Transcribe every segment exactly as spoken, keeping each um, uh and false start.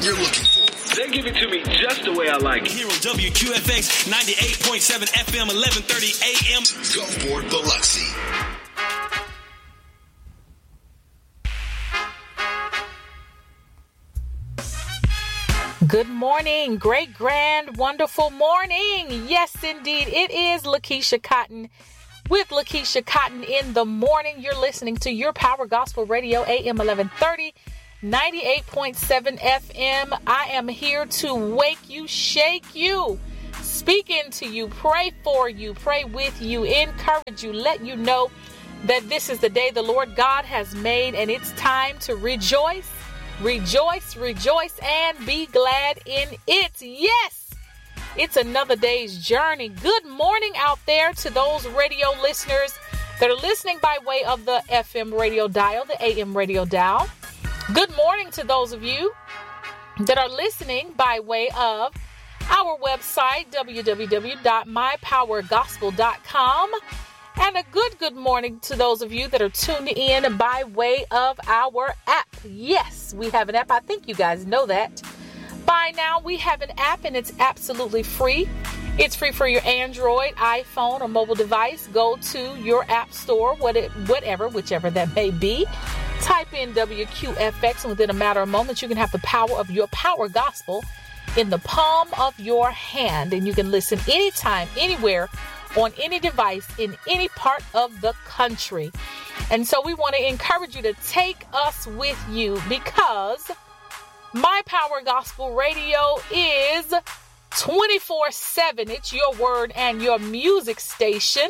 you're looking for. They give it to me just the way I like it. Here on W Q F X ninety-eight point seven F M, eleven thirty A M. Gulfport, Biloxi. Good morning, great, grand, wonderful morning. Yes, indeed. It is Lakeisha Cotton with Lakeisha Cotton in the morning. You're listening to your Power Gospel Radio, A M eleven thirty, ninety-eight point seven F M. I am here to wake you, shake you, speak into you, pray for you, pray with you, encourage you, let you know that this is the day the Lord God has made, and it's time to rejoice. Rejoice, rejoice, and be glad in it. Yes, it's another day's journey. Good morning out there to those radio listeners that are listening by way of the F M radio dial, the A M radio dial. Good morning to those of you that are listening by way of our website, w w w dot my power gospel dot com. And a good, good morning to those of you that are tuned in by way of our app. Yes, we have an app. I think you guys know that. By now, we have an app and it's absolutely free. It's free for your Android, iPhone, or mobile device. Go to your app store, whatever, whichever that may be. Type in W Q F X, and within a matter of moments, you can have the power of your Power Gospel in the palm of your hand. And you can listen anytime, anywhere, on any device in any part of the country. And so we want to encourage you to take us with you, because My Power Gospel Radio is twenty-four seven. It's your word and your music station.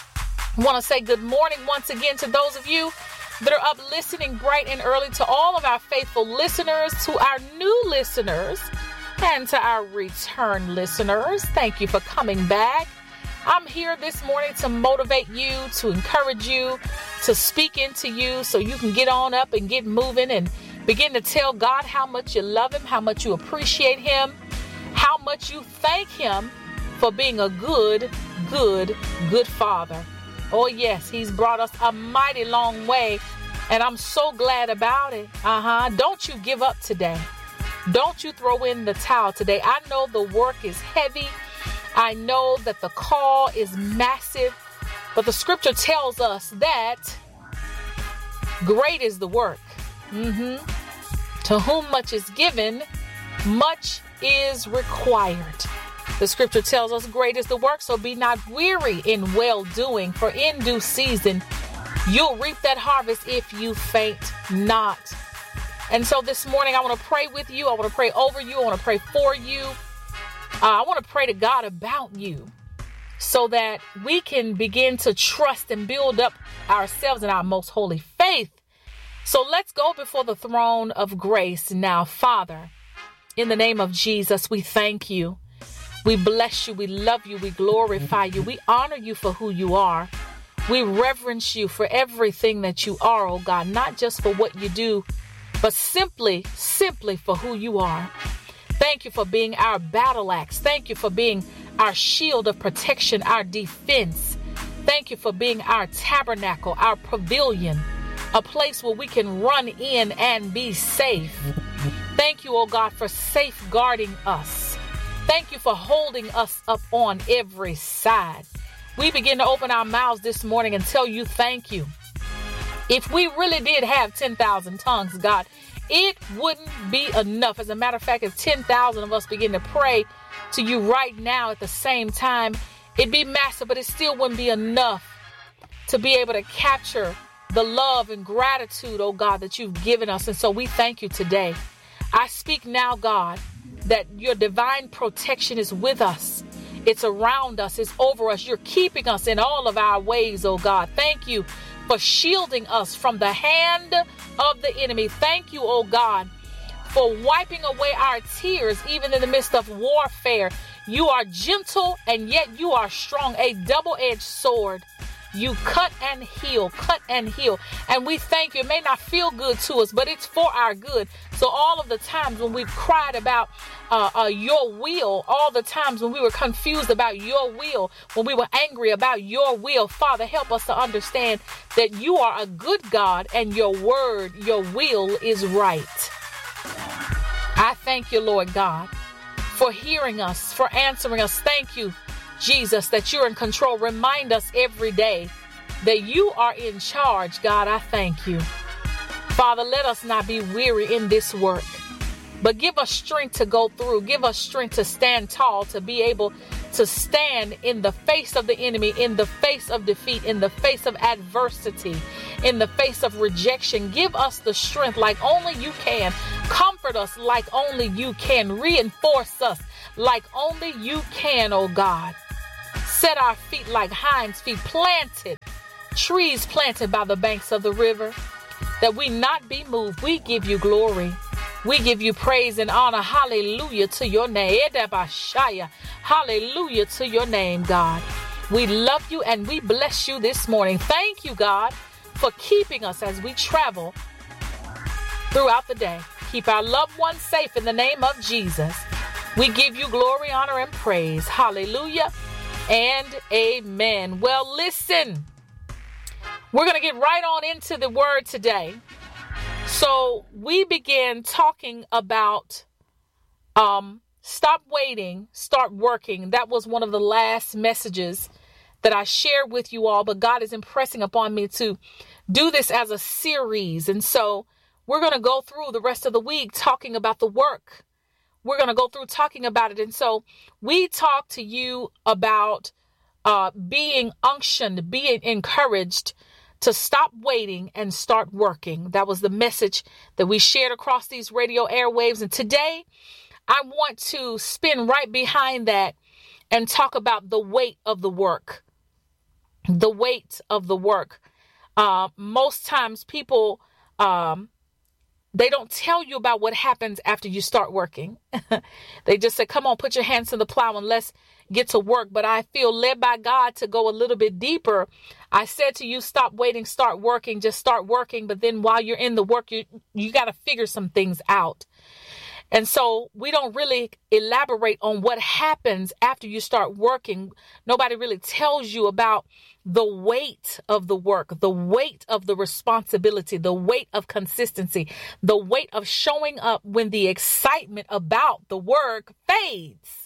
I want to say good morning once again to those of you that are up listening bright and early, to all of our faithful listeners, to our new listeners, and to our return listeners. Thank you for coming back. I'm here this morning to motivate you, to encourage you, to speak into you so you can get on up and get moving and begin to tell God how much you love him, how much you appreciate him, how much you thank him for being a good, good, good father. Oh, yes, he's brought us a mighty long way, and I'm so glad about it. Uh-huh. Don't you give up today. Don't you throw in the towel today. I know the work is heavy. I know that the call is massive, but the scripture tells us that great is the work. Mm-hmm. To whom much is given, much is required. The scripture tells us great is the work, so be not weary in well-doing, for in due season you'll reap that harvest if you faint not. And so this morning I want to pray with you. I want to pray over you. I want to pray for you. Uh, I want to pray to God about you so that we can begin to trust and build up ourselves in our most holy faith. So let's go before the throne of grace now. Father, in the name of Jesus, we thank you. We bless you. We love you. We glorify you. We honor you for who you are. We reverence you for everything that you are, oh God, not just for what you do, but simply, simply for who you are. Thank you for being our battle axe. Thank you for being our shield of protection, our defense. Thank you for being our tabernacle, our pavilion, a place where we can run in and be safe. Thank you, oh God, for safeguarding us. Thank you for holding us up on every side. We begin to open our mouths this morning and tell you thank you. If we really did have ten thousand tongues, God, it wouldn't be enough. As a matter of fact, if ten thousand of us begin to pray to you right now at the same time, it'd be massive, but it still wouldn't be enough to be able to capture the love and gratitude, oh God, that you've given us. And so we thank you today. I speak now, God, that your divine protection is with us. It's around us. It's over us. You're keeping us in all of our ways, oh God. Thank you for shielding us from the hand of the enemy. Thank you, oh God, for wiping away our tears, even in the midst of warfare. You are gentle and yet you are strong, a double-edged sword. You cut and heal, cut and heal. And we thank you. It may not feel good to us, but it's for our good. So all of the times when we've cried about uh, uh, your will, all the times when we were confused about your will, when we were angry about your will, Father, help us to understand that you are a good God and your word, your will is right. I thank thank you, Lord God, for hearing us, for answering us. Thank you, Jesus, that you're in control. Remind us every day that you are in charge. God, I thank you. Father, let us not be weary in this work, but give us strength to go through. Give us strength to stand tall, to be able to stand in the face of the enemy, in the face of defeat, in the face of adversity, in the face of rejection. Give us the strength like only you can. Comfort us like only you can. Reinforce us like only you can, oh God. Set our feet like hinds feet, planted, trees planted by the banks of the river, that we not be moved. We give you glory. We give you praise and honor. Hallelujah to your name. Hallelujah to your name, God. We love you and we bless you this morning. Thank you, God, for keeping us as we travel throughout the day. Keep our loved ones safe in the name of Jesus. We give you glory, honor, and praise. Hallelujah and amen. Well, listen, we're going to get right on into the word today. So we began talking about um, stop waiting, start working. That was one of the last messages that I shared with you all, but God is impressing upon me to do this as a series. And so we're going to go through the rest of the week talking about the work. We're going to go through talking about it. And so we talked to you about uh, being unctioned, being encouraged to stop waiting and start working. That was the message that we shared across these radio airwaves. And today I want to spin right behind that and talk about the weight of the work. The weight of the work. Uh, most times people, um, they don't tell you about what happens after you start working. They just say, come on, put your hands to the plow and let's get to work. But I feel led by God to go a little bit deeper. I said to you, stop waiting, start working, just start working. But then while you're in the work, you, you got to figure some things out. And so we don't really elaborate on what happens after you start working. Nobody really tells you about the weight of the work, the weight of the responsibility, the weight of consistency, the weight of showing up when the excitement about the work fades.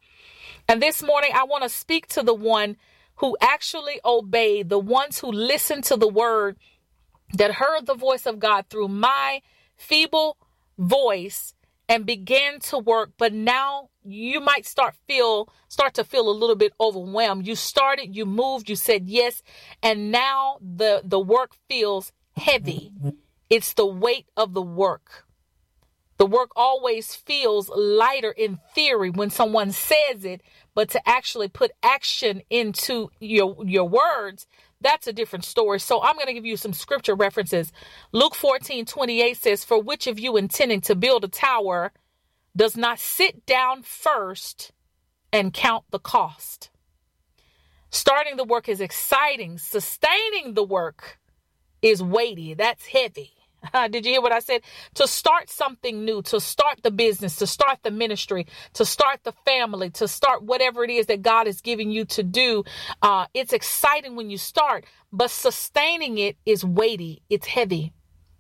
And this morning, I want to speak to the one who actually obeyed, the ones who listened to the word, that heard the voice of God through my feeble voice and began to work. But now you might start feel start to feel a little bit overwhelmed. You started, you moved, you said yes, and now the, the work feels heavy. It's the weight of the work. The work always feels lighter in theory when someone says it, but to actually put action into your, your words, that's a different story. So I'm going to give you some scripture references. Luke fourteen twenty-eight says, for which of you intending to build a tower does not sit down first and count the cost? Starting the work is exciting. Sustaining the work is weighty. That's heavy. Did you hear what I said? To start something new, to start the business, to start the ministry, to start the family, to start whatever it is that God is giving you to do. Uh, it's exciting when you start, but sustaining it is weighty. It's heavy.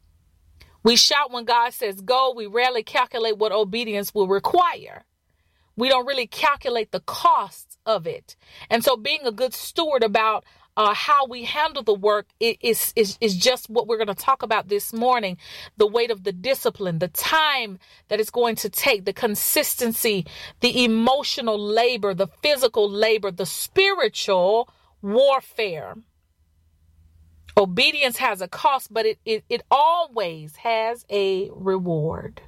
We shout when God says go. We rarely calculate what obedience will require. We don't really calculate the costs of it. And so being a good steward about Uh, how we handle the work is, is, is just what we're going to talk about this morning. The weight of the discipline, the time that it's going to take, the consistency, the emotional labor, the physical labor, the spiritual warfare. Obedience has a cost, but it, it, it always has a reward.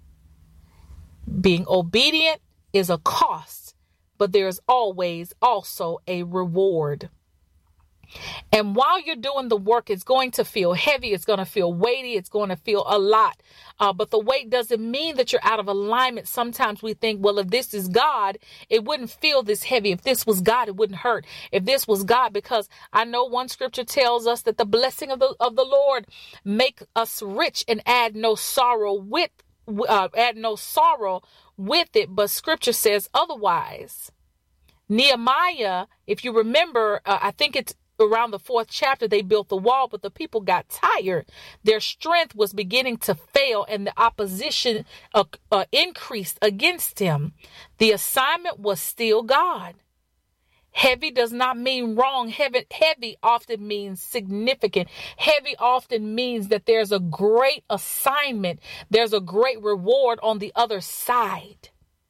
Being obedient is a cost, but there's always also a reward. And while you're doing the work, it's going to feel heavy. It's going to feel weighty. It's going to feel a lot. Uh, but the weight doesn't mean that you're out of alignment. Sometimes we think, well, if this is God, it wouldn't feel this heavy. If this was God, it wouldn't hurt. If this was God, because I know one scripture tells us that the blessing of the of the Lord make us rich and add no sorrow with uh, add no sorrow with it. But scripture says otherwise. Nehemiah, if you remember, uh, I think it's around the fourth chapter, they built the wall, but the people got tired. Their strength was beginning to fail, and the opposition uh, uh, increased against him. The assignment was still God. Heavy does not mean wrong. Heavy, heavy often means significant. Heavy often means that there's a great assignment. There's a great reward on the other side.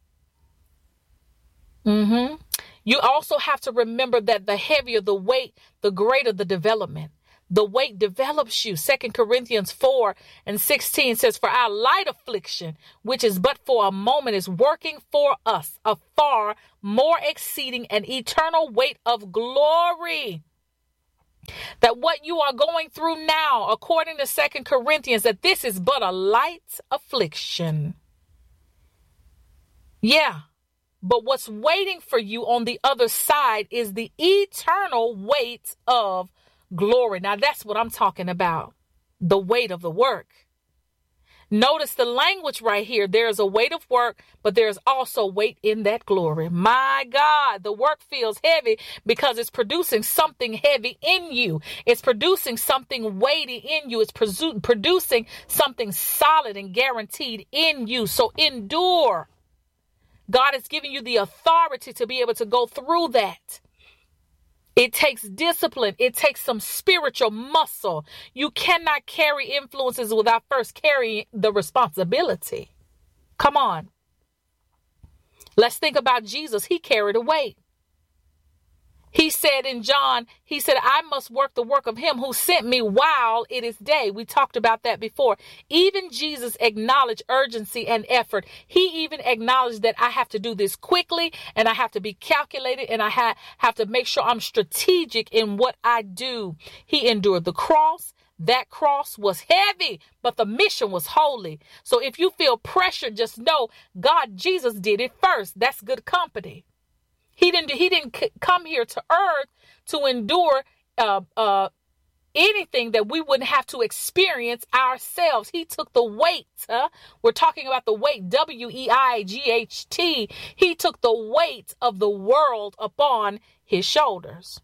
Mm-hmm. You also have to remember that the heavier the weight, the greater the development. The weight develops you. Second Corinthians four and sixteen says, for our light affliction, which is but for a moment, is working for us a far more exceeding and eternal weight of glory. That what you are going through now, according to Second Corinthians, that this is but a light affliction. Yeah. But what's waiting for you on the other side is the eternal weight of glory. Now, that's what I'm talking about. The weight of the work. Notice the language right here. There's a weight of work, but there's also weight in that glory. My God, the work feels heavy because it's producing something heavy in you. It's producing something weighty in you. It's presu- producing something solid and guaranteed in you. So endure. God has given you the authority to be able to go through that. It takes discipline. It takes some spiritual muscle. You cannot carry influences without first carrying the responsibility. Come on. Let's think about Jesus. He carried a weight. He said in John, he said, I must work the work of him who sent me while it is day. We talked about that before. Even Jesus acknowledged urgency and effort. He even acknowledged that I have to do this quickly and I have to be calculated and I ha- have to make sure I'm strategic in what I do. He endured the cross. That cross was heavy, but the mission was holy. So if you feel pressure, just know God, Jesus did it first. That's good company. He didn't, he didn't c- come here to earth to endure uh, uh, anything that we wouldn't have to experience ourselves. He took the weight. Huh? We're talking about the weight, W E I G H T. He took the weight of the world upon his shoulders.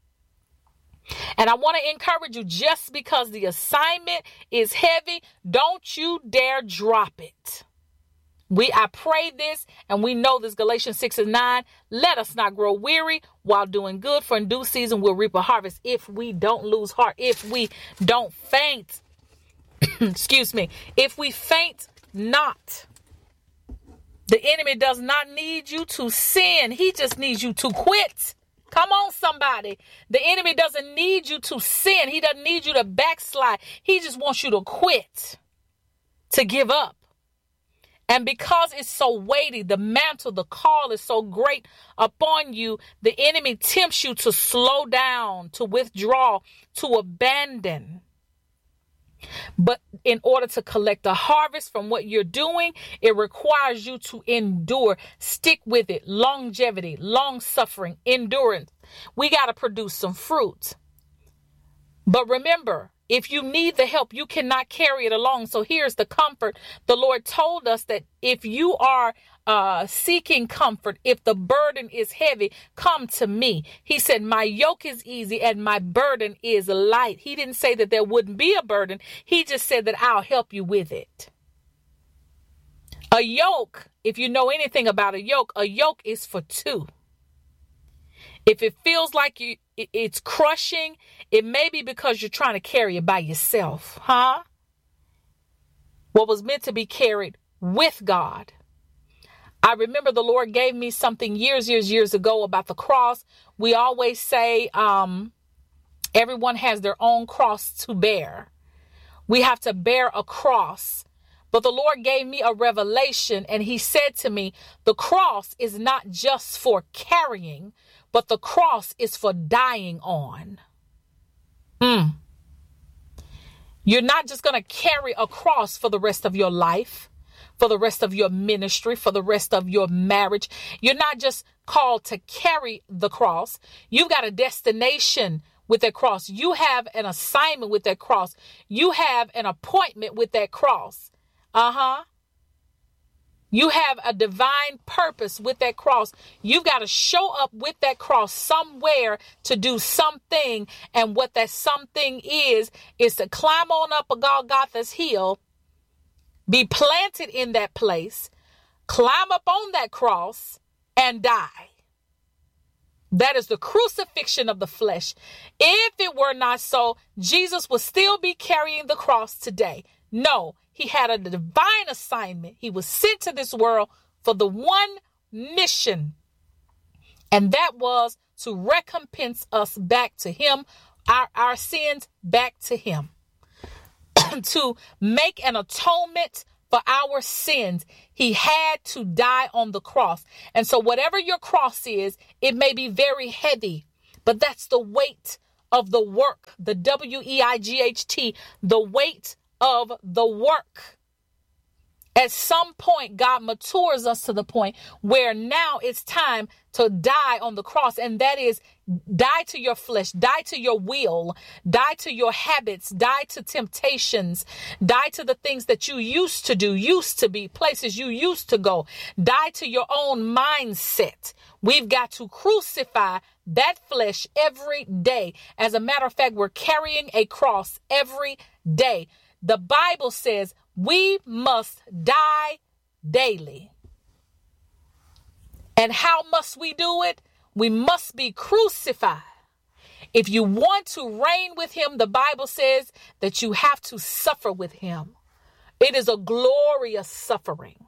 And I want to encourage you, just because the assignment is heavy, don't you dare drop it. We, I pray this, and we know this, Galatians six and nine, let us not grow weary while doing good, for in due season we'll reap a harvest if we don't lose heart, if we don't faint. Excuse me. If we faint not. The enemy does not need you to sin. He just needs you to quit. Come on, somebody. The enemy doesn't need you to sin. He doesn't need you to backslide. He just wants you to quit, to give up. And because it's so weighty, the mantle, the call is so great upon you, the enemy tempts you to slow down, to withdraw, to abandon. But in order to collect a harvest from what you're doing, it requires you to endure, stick with it, longevity, long suffering, endurance. We got to produce some fruit. But remember, if you need the help, you cannot carry it alone. So here's the comfort. The Lord told us that if you are uh, seeking comfort, if the burden is heavy, come to me. He said, my yoke is easy and my burden is light. He didn't say that there wouldn't be a burden. He just said that I'll help you with it. A yoke, if you know anything about a yoke, a yoke is for two. If it feels like you, it's crushing, it may be because you're trying to carry it by yourself, huh? What was meant to be carried with God. I remember the Lord gave me something years, years, years ago about the cross. We always say um, everyone has their own cross to bear. We have to bear a cross. But the Lord gave me a revelation, and he said to me, the cross is not just for carrying, but the cross is for dying on. Mm. You're not just going to carry a cross for the rest of your life, for the rest of your ministry, for the rest of your marriage. You're not just called to carry the cross. You've got a destination with that cross. You have an assignment with that cross. You have an appointment with that cross. Uh-huh. You have a divine purpose with that cross. You've got to show up with that cross somewhere to do something. And what that something is, is to climb on up a Golgotha's hill, be planted in that place, climb up on that cross, and die. That is the crucifixion of the flesh. If it were not so, Jesus would still be carrying the cross today. No, he had a divine assignment. He was sent to this world for the one mission, and that was to recompense us back to him, our, our sins back to him, to make an atonement for our sins. He had to die on the cross. And so whatever your cross is, it may be very heavy, but that's the weight of the work, the W E I G H T, the weight of the work. At some point, God matures us to the point where now it's time to die on the cross. And that is die to your flesh, die to your will, die to your habits, die to temptations, die to the things that you used to do, used to be, places you used to go, die to your own mindset. We've got to crucify that flesh every day. As a matter of fact, we're carrying a cross every day. The Bible says we must die daily. And how must we do it? We must be crucified. If you want to reign with him, the Bible says that you have to suffer with him. It is a glorious suffering.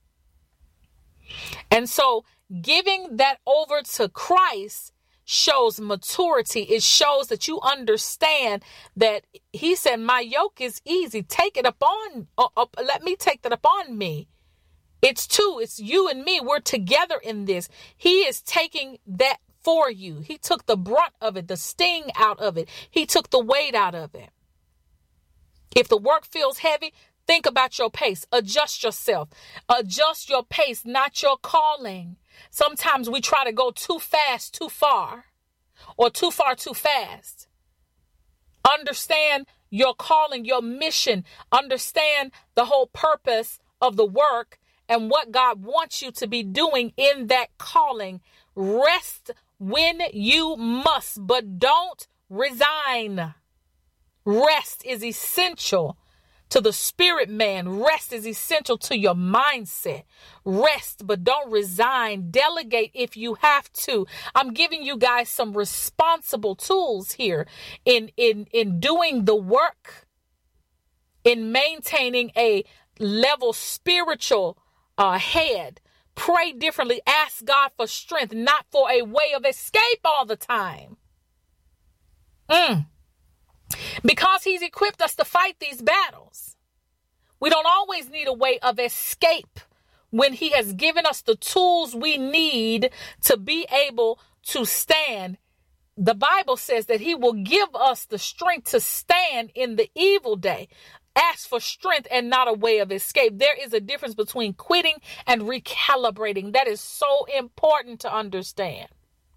And so giving that over to Christ shows maturity. It shows that you understand that he said, my yoke is easy. Take it upon, uh, uh, let me take that upon me. It's two, it's you and me. We're together in this. He is taking that for you. He took the brunt of it, the sting out of it. He took the weight out of it. If the work feels heavy, think about your pace. Adjust yourself. Adjust your pace, not your calling. Sometimes we try to go too fast, too far, or too far, too fast. Understand your calling, your mission. Understand the whole purpose of the work and what God wants you to be doing in that calling. Rest when you must, but don't resign. Rest is essential to the spirit man. Rest is essential to your mindset. Rest, but don't resign. Delegate if you have to. I'm giving you guys some responsible tools here in, in, in doing the work, in maintaining a level spiritual uh, head. Pray differently. Ask God for strength, not for a way of escape all the time. Mm. Because he's equipped us to fight these battles. We don't always need a way of escape when he has given us the tools we need to be able to stand. The Bible says that he will give us the strength to stand in the evil day. Ask for strength and not a way of escape. There is a difference between quitting and recalibrating. That is so important to understand.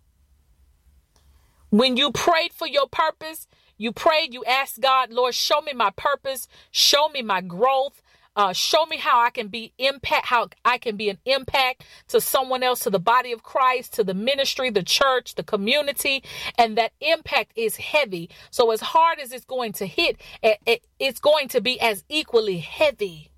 When you prayed for your purpose, you prayed, you asked God, Lord, show me my purpose, show me my growth, uh, show me how I can be impact, how I can be an impact to someone else, to the body of Christ, to the ministry, the church, the community, and that impact is heavy. So as hard as it's going to hit, it, it, it's going to be as equally heavy.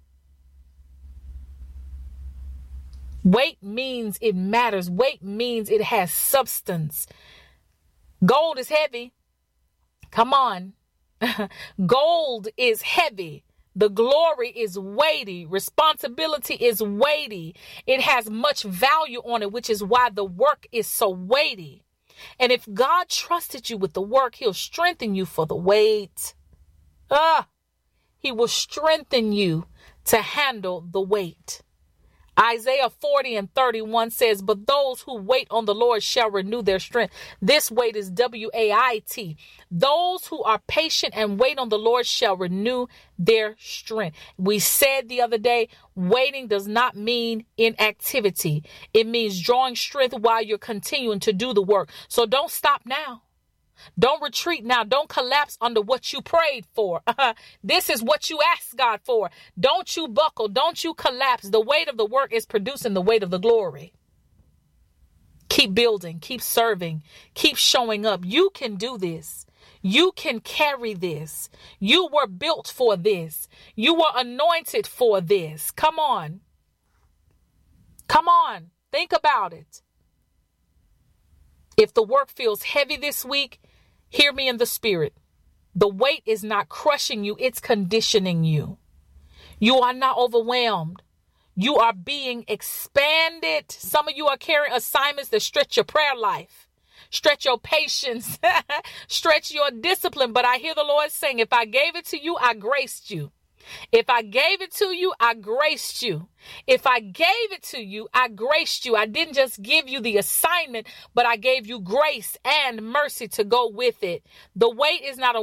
Weight means it matters. Weight means it has substance. Gold is heavy. Come on. Gold is heavy. The glory is weighty. Responsibility is weighty. It has much value on it, which is why the work is so weighty. And if God trusted you with the work, he'll strengthen you for the weight. Ah, he will strengthen you to handle the weight. Isaiah forty and thirty-one says, but those who wait on the Lord shall renew their strength. This wait is W A I T. Those who are patient and wait on the Lord shall renew their strength. We said the other day, waiting does not mean inactivity. It means drawing strength while you're continuing to do the work. So don't stop now. Don't retreat now. Don't collapse under what you prayed for. This is what you asked God for. Don't you buckle. Don't you collapse. The weight of the work is producing the weight of the glory. Keep building. Keep serving. Keep showing up. You can do this. You can carry this. You were built for this. You were anointed for this. Come on. Come on. Think about it. If the work feels heavy this week, hear me in the spirit. The weight is not crushing you. It's conditioning you. You are not overwhelmed. You are being expanded. Some of you are carrying assignments that stretch your prayer life, stretch your patience, stretch your discipline. But I hear the Lord saying, if I gave it to you, I graced you. If I gave it to you, I graced you. If I gave it to you, I graced you. I didn't just give you the assignment, but I gave you grace and mercy to go with it. The weight is not a